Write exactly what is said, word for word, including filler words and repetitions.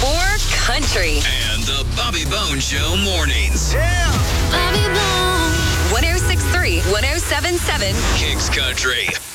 or country. And the Bobby Bones Show mornings. Yeah. Bobby Bones. one oh six point three, one oh seven point seven. Kicks Country.